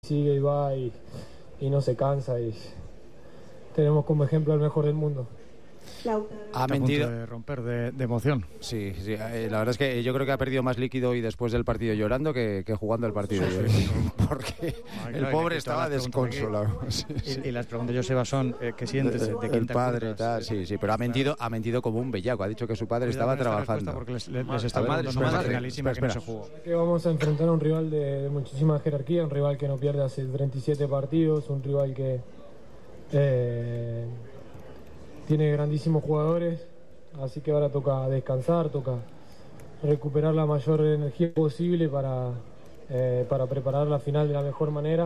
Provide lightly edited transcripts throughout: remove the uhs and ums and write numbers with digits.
sigue y va y no se cansa, y tenemos como ejemplo al mejor del mundo. Ha mentido. A punto de romper de emoción. Sí, la verdad es que yo creo que ha perdido más líquido hoy después del partido llorando que jugando el partido. Porque el pobre estaba desconsolado. Y las preguntas, Joseba, son ¿qué sientes? ¿De quién el te padre, acuerdas? tal, sí, pero ha mentido como un bellaco. Ha dicho que su padre estaba trabajando. Porque les está preguntando una finalísima que no se jugó. Que vamos a enfrentar a un rival de muchísima jerarquía, un rival que no pierde hace 37 partidos, un rival que tiene grandísimos jugadores, así que ahora toca descansar, toca recuperar la mayor energía posible para preparar la final de la mejor manera,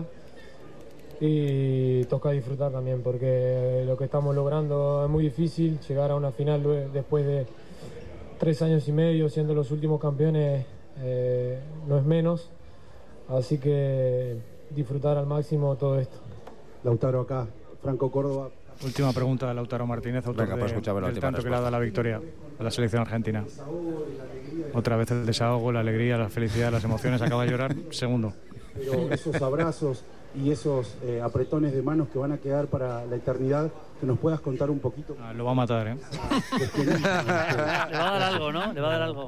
y toca disfrutar también, porque lo que estamos logrando es muy difícil. Llegar a una final después de 3 años y medio siendo los últimos campeones no es menos, así que disfrutar al máximo todo esto. Lautaro acá, Franco Córdoba. Última pregunta de Lautaro Martínez, autor del tanto que le ha dado la victoria a la selección argentina. Otra vez el desahogo, la alegría, la felicidad, las emociones, acaba de llorar. Segundo. Pero esos abrazos y esos apretones de manos que van a quedar para la eternidad, que nos puedas contar un poquito. Lo va a matar, ¿eh? Le va a dar algo, ¿no? Le va a dar algo.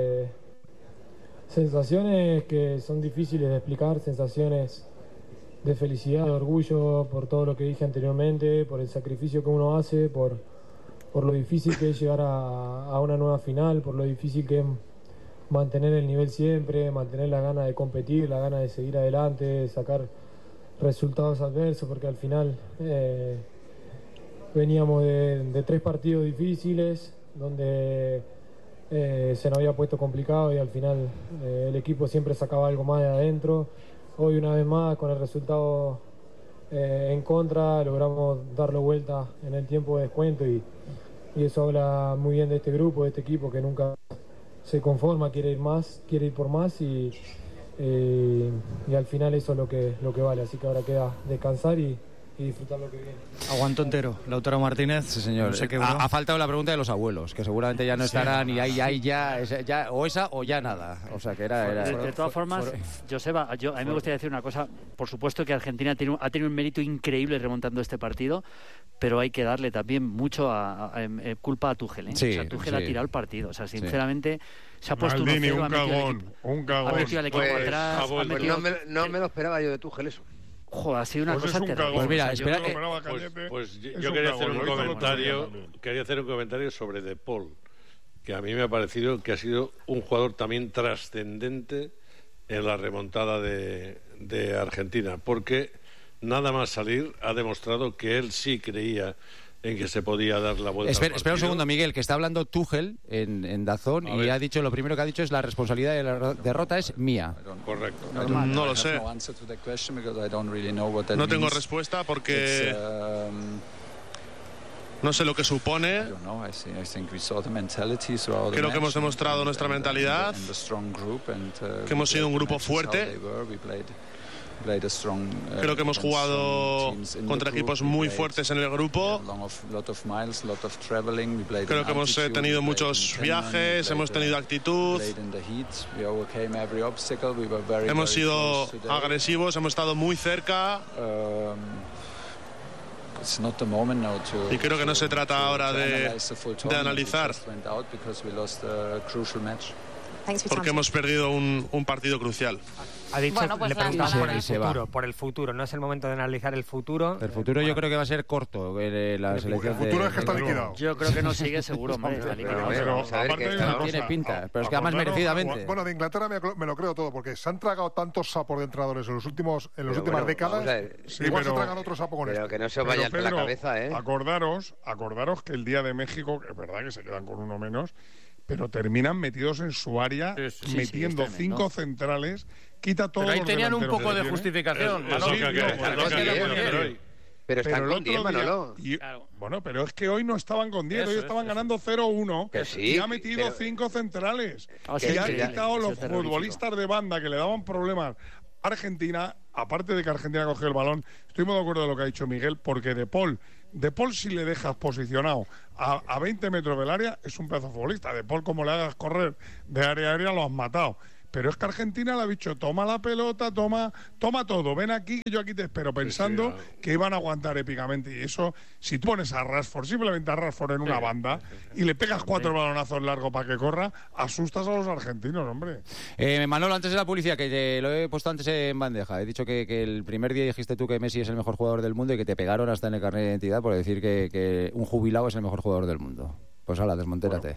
Sensaciones que son difíciles de explicar, sensaciones de felicidad, de orgullo por todo lo que dije anteriormente, por el sacrificio que uno hace, por lo difícil que es llegar a una nueva final, por lo difícil que es mantener el nivel siempre, mantener la gana de competir, la gana de seguir adelante, sacar resultados adversos, porque al final veníamos de 3 partidos difíciles donde se nos había puesto complicado y al final el equipo siempre sacaba algo más de adentro. Hoy una vez más, con el resultado en contra, logramos darlo vuelta en el tiempo de descuento, y eso habla muy bien de este grupo, de este equipo que nunca se conforma, quiere ir por más, y al final eso es lo que vale. Así que ahora queda descansar y disfrutar lo que viene. Aguantó entero, Lautaro Martínez. Sí, señor. No sé qué ha faltado la pregunta de los abuelos, que seguramente ya no estarán, y ahí ya o esa o ya nada. O sea, que era... De todas formas, Joseba, a mí me gustaría decir una cosa. Por supuesto que Argentina ha tenido un mérito increíble remontando este partido, pero hay que darle también mucho culpa a Tuchel, ¿eh? Sí, o sea, Tuchel ha tirado el partido. O sea, sinceramente, se ha puesto Maldini, 1-0, un cagón. Ha metido al equipo atrás. No me lo esperaba yo de Tuchel eso. Joder, ha sido una cosa terrible. Pues mira, espera, yo quería hacer un comentario sobre De Paul, que a mí me ha parecido que ha sido un jugador también trascendente en la remontada de Argentina, porque nada más salir ha demostrado que él sí creía en que se podía dar la vuelta. Espera un segundo, Miguel, que está hablando Tuchel en DAZN y ha dicho, lo primero que ha dicho es: la responsabilidad de la derrota es mía. Correcto. No lo sé. No tengo respuesta porque no sé lo que supone. Creo que hemos demostrado nuestra mentalidad, que hemos sido un grupo fuerte. Creo que hemos jugado contra equipos muy fuertes en el grupo. Creo que hemos tenido muchos viajes, hemos tenido actitud, hemos sido agresivos, hemos estado muy cerca. Y creo que no se trata ahora de analizar, porque hemos perdido un partido crucial. Ha dicho, bueno, pues le preguntamos por el futuro. No es el momento de analizar el futuro. El futuro yo creo que va a ser corto. La selección el futuro es que está liquidado. Yo creo que no sigue seguro, hombre. Está liquidado. Pero aparte tiene pinta, pero es que además merecidamente. Bueno, de Inglaterra me lo creo todo, porque se han tragado tantos sapos de entrenadores en las últimas décadas. Igual se tragan otro sapo con esto. Pero que no se os vaya la cabeza, ¿eh? Acordaros que el día de México, es verdad que se quedan con uno menos, pero terminan metidos en su área, metiendo 5 centrales, quita todo. Pero ahí tenían un poco de justificación. Pero están con 10, Manolo. Bueno, pero es que hoy no estaban con 10, hoy estaban ganando 0-1 y ha metido 5 centrales. Y ha quitado los futbolistas de banda que le daban problemas. Argentina, aparte de que Argentina cogió el balón, estoy muy de acuerdo de lo que ha dicho Miguel, porque De Paul, si le dejas posicionado a 20 metros del área, es un pedazo de futbolista. De Paul, como le hagas correr de área a área, lo has matado. pero es que Argentina le ha dicho, toma la pelota, toma todo, ven aquí que yo aquí te espero, pensando que iban a aguantar épicamente. Y eso, si tú pones a Rashford, simplemente a Rashford en una banda, y le pegas 4 balonazos largos para que corra, asustas a los argentinos, hombre. Manolo, antes de la publicidad, que te lo he puesto antes en bandeja, he dicho que el primer día dijiste tú que Messi es el mejor jugador del mundo y que te pegaron hasta en el carnet de identidad por decir que un jubilado es el mejor jugador del mundo. Pues hala, desmontérate.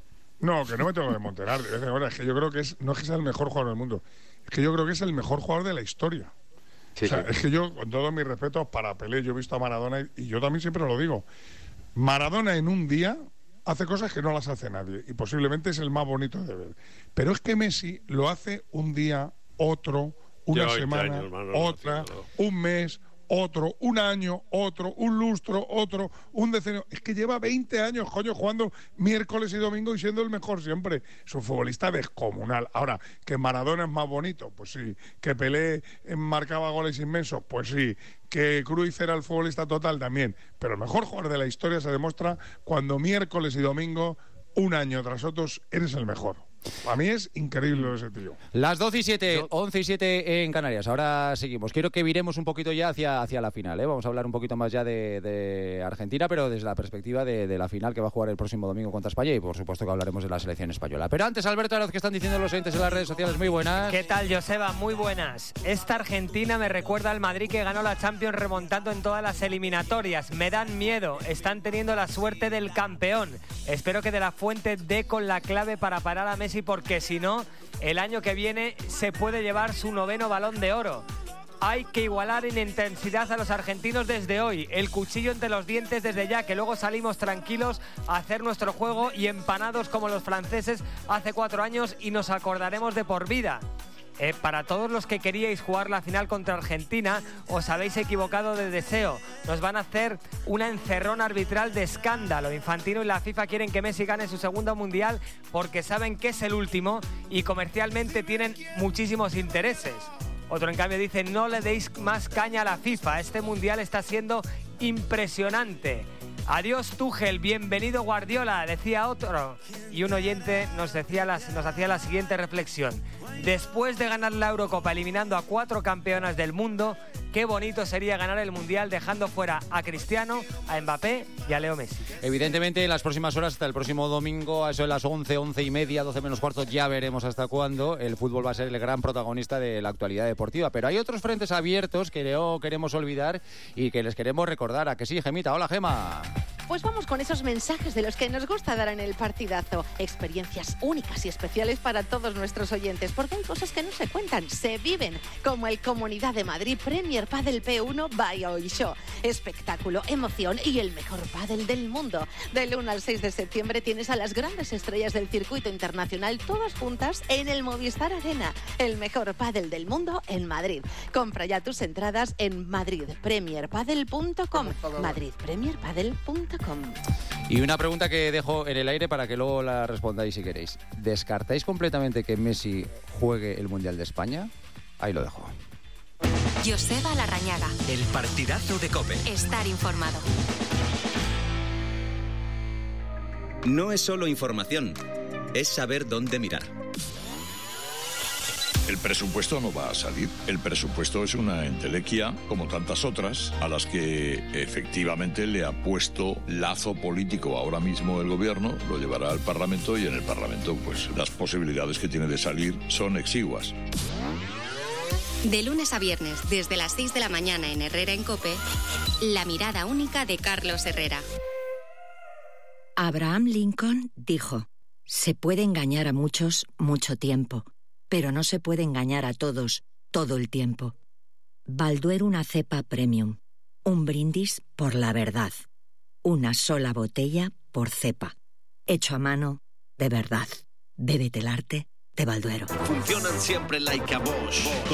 No, que no me tengo que desmonterar. Es que yo creo que no es que sea el mejor jugador del mundo, es que yo creo que es el mejor jugador de la historia. Sí, o sea, es que yo, con todos mis respetos para Pelé, yo he visto a Maradona y yo también siempre lo digo. Maradona en un día hace cosas que no las hace nadie y posiblemente es el más bonito de ver. Pero es que Messi lo hace un día, otro, una semana, otra, un mes, otro, un año, otro, un lustro, otro, un decenio. Es que lleva 20 años, coño, jugando miércoles y domingo y siendo el mejor siempre. Es un futbolista descomunal. Ahora, que Maradona es más bonito, pues sí. Que Pelé marcaba goles inmensos, pues sí. Que Cruyff era el futbolista total también. Pero el mejor jugador de la historia se demuestra cuando miércoles y domingo, un año tras otro, eres el mejor. A mí es increíble ese tío. Las 12 y 7, 11 y 7 en Canarias. Ahora seguimos. Quiero que viremos un poquito ya hacia la final, ¿eh? Vamos a hablar un poquito más ya de Argentina, pero desde la perspectiva de la final que va a jugar el próximo domingo contra España y por supuesto que hablaremos de la selección española. Pero antes, Alberto Aroz, ¿qué están diciendo los oyentes en las redes sociales? Muy buenas. ¿Qué tal, Joseba? Muy buenas. Esta Argentina me recuerda al Madrid que ganó la Champions remontando en todas las eliminatorias. Me dan miedo. Están teniendo la suerte del campeón. Espero que De La Fuente dé con la clave para parar a Messi, porque si no, el año que viene se puede llevar su 9º Balón de Oro. Hay que igualar en intensidad a los argentinos desde hoy. El cuchillo entre los dientes desde ya, que luego salimos tranquilos a hacer nuestro juego y empanados como los franceses hace 4 años y nos acordaremos de por vida. Para todos los que queríais jugar la final contra Argentina, os habéis equivocado de deseo. Nos van a hacer una encerrona arbitral de escándalo. Infantino y la FIFA quieren que Messi gane su segundo mundial porque saben que es el último y comercialmente tienen muchísimos intereses. Otro, en cambio, dice: no le deis más caña a la FIFA. Este mundial está siendo impresionante. Adiós Tuchel, bienvenido Guardiola, decía otro. Y un oyente nos hacía la siguiente reflexión: después de ganar la Eurocopa eliminando a 4 campeonas del mundo, qué bonito sería ganar el Mundial dejando fuera a Cristiano, a Mbappé y a Leo Messi. Evidentemente, en las próximas horas, hasta el próximo domingo, a eso de las 11, 11 y media, 12 menos cuarto, ya veremos hasta cuándo, el fútbol va a ser el gran protagonista de la actualidad deportiva. Pero hay otros frentes abiertos que no queremos olvidar y que les queremos recordar. ¿A que sí, Gemita? Hola, Gema. Pues vamos con esos mensajes de los que nos gusta dar en el partidazo. Experiencias únicas y especiales para todos nuestros oyentes, porque hay cosas que no se cuentan, se viven, como el Comunidad de Madrid Premier Padel P1 by Hoy Show. Espectáculo, emoción y el mejor pádel del mundo. Del 1 al 6 de septiembre tienes a las grandes estrellas del circuito internacional todas juntas en el Movistar Arena, el mejor pádel del mundo en Madrid. Compra ya tus entradas en madridpremierpadel.com, madridpremierpadel.com. Y una pregunta que dejo en el aire para que luego la respondáis si queréis. ¿Descartáis completamente que Messi juegue el Mundial de España? Ahí lo dejo. Joseba Larrañaga. El partidazo de COPE. Estar informado. No es solo información, es saber dónde mirar. El presupuesto no va a salir. El presupuesto es una entelequia, como tantas otras, a las que efectivamente le ha puesto lazo político ahora mismo el gobierno, lo llevará al Parlamento y en el Parlamento pues las posibilidades que tiene de salir son exiguas. De lunes a viernes, desde las 6 de la mañana en Herrera en COPE, la mirada única de Carlos Herrera. Abraham Lincoln dijo: se puede engañar a muchos mucho tiempo, pero no se puede engañar a todos todo el tiempo. Balduero, una cepa premium. Un brindis por la verdad. Una sola botella por cepa. Hecho a mano de verdad. Bébete el arte de Balduero. Funcionan siempre like a Bosch.